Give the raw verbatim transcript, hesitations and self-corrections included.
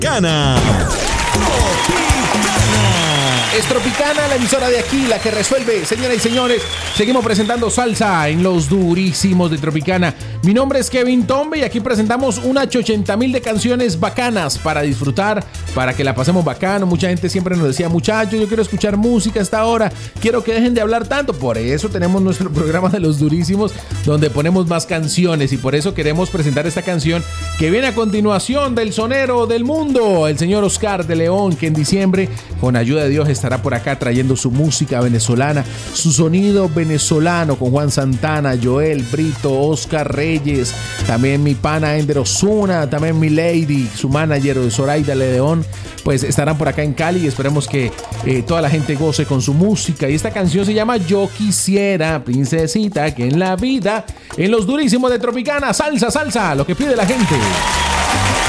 Tropicana. Es Tropicana, la emisora de aquí, la que resuelve. Señoras y señores, seguimos presentando salsa en los durísimos de Tropicana. Mi nombre es Kevin Tombe y aquí presentamos unas ochenta mil de canciones bacanas para disfrutar, para que la pasemos bacano. Mucha gente siempre nos decía, muchachos, yo quiero escuchar música hasta ahora, quiero que dejen de hablar tanto. Por eso tenemos nuestro programa de los durísimos, donde ponemos más canciones, y por eso queremos presentar esta canción que viene a continuación del sonero del mundo, el señor Oscar de León, que en diciembre, con ayuda de Dios, estará por acá trayendo su música venezolana, su sonido venezolano, con Juan Santana, Joel, Brito, Oscar Reyes, también mi pana Ender Ozuna, también mi lady, su manager Zoraida León, pues estarán por acá en Cali, y esperemos que eh, toda la gente goce con su música. Y esta canción se llama Yo Quisiera, princesita, que en la vida, en los durísimos de Tropicana, salsa, salsa, lo que pide la gente.